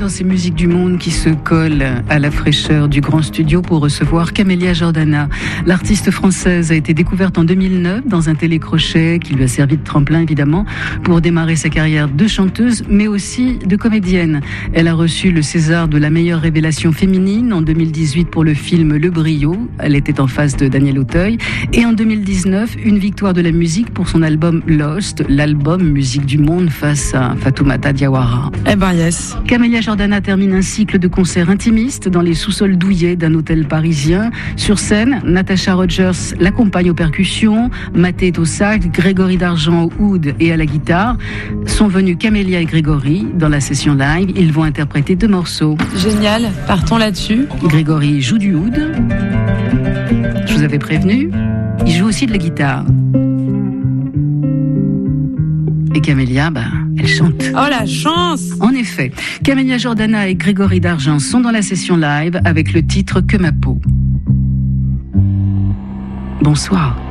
dans ces musiques du monde qui se collent à la fraîcheur du grand studio pour recevoir Camélia Jordana. L'artiste française a été découverte en 2009 dans un télécrochet qui lui a servi de tremplin évidemment pour démarrer sa carrière de chanteuse mais aussi de comédienne. Elle a reçu le César de la meilleure révélation féminine en 2018 pour le film Le Brio. Elle était en face de Daniel Auteuil. Et en 2019, une victoire de la musique pour son album Lost, l'album musique du monde face à Fatoumata Diawara. Eh ben yes. Camélia Jordana termine un cycle de concerts intimistes dans les sous-sols douillets d'un hôtel parisien. Sur scène, Natasha Rogers l'accompagne aux percussions, Mathé est au sax, Grégory Dargent au oud et à la guitare. Sont venus Camélia et Grégory dans la session live. Ils vont interpréter 2 morceaux. Génial, partons là-dessus. Grégory joue du oud. Je vous avais prévenu. Il joue aussi de la guitare. Et Camélia, elle chante. Oh la chance! En effet, Camélia Jordana et Grégory Dargent sont dans la session live avec le titre Que ma peau. Bonsoir.